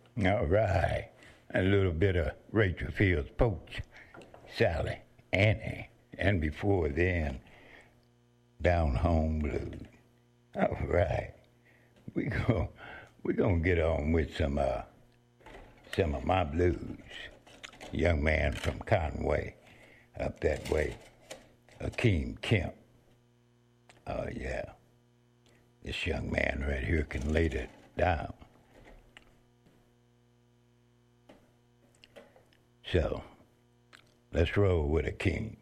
All right. A little bit of Rachel Fields Poach, Sally, Annie, and before then, Down Home Blues. All right. We go we gonna get on with some of my blues. Young man from Conway, up that way. Akeem Kemp. Oh yeah. This young man right here can lay it down. So let's roll with Akeem.